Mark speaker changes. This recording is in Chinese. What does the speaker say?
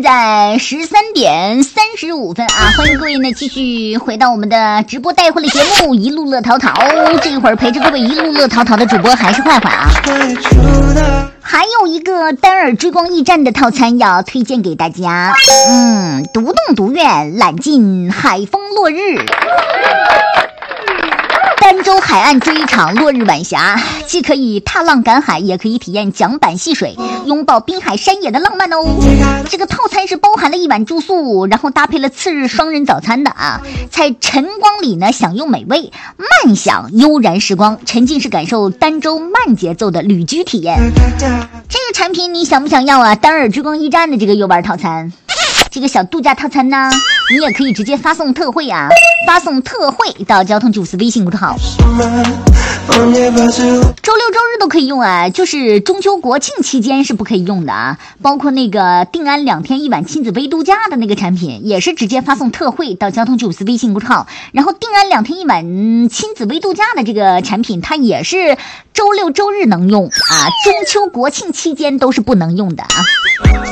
Speaker 1: 在13:35啊！欢迎各位呢继续回到我们的直播带货类节目一路乐淘淘，这一会儿陪着各位一路乐淘淘的主播还是坏坏啊。还有一个单耳追光驿站的套餐要推荐给大家，独栋独院，揽尽海风落日。儋州海岸追一场落日晚霞，既可以踏浪赶海，也可以体验桨板戏水，拥抱滨海山野的浪漫哦。这个套餐是包含了一晚住宿，然后搭配了次日双人早餐的啊，在晨光里呢享用美味，慢享悠然时光，沉浸式感受儋州慢节奏的旅居体验。这个产品你想不想要啊？单耳追光驿站的这个游玩套餐，这个小度假套餐呢，你也可以直接发送特惠啊，发送特惠到交通94微信公众号。周六周日都可以用啊，就是中秋国庆期间是不可以用的啊。包括那个定安2天1晚亲子微度假的那个产品，也是直接发送特惠到交通94微信公众号。然后定安2天1晚亲子微度假的这个产品，它也是周六周日能用啊，中秋国庆期间都是不能用的啊。